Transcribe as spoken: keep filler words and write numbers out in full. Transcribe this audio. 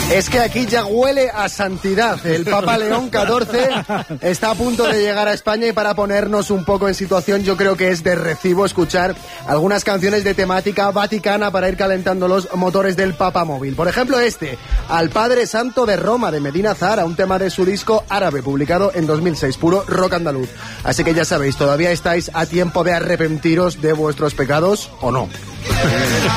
Es que aquí ya huele a santidad. El Papa León catorce está a punto de llegar a España y para ponernos un poco en situación, yo creo que es de recibo escuchar algunas canciones de temática vaticana para ir calentando los motores del papamóvil. Por ejemplo, este, Al Padre Santo de Roma, de Medina Zahara, un tema de su disco Árabe, publicado en dos mil seis, puro rock andaluz. Así que ya sabéis, todavía estáis a tiempo de arrepentiros de vuestros pecados, ¿o no?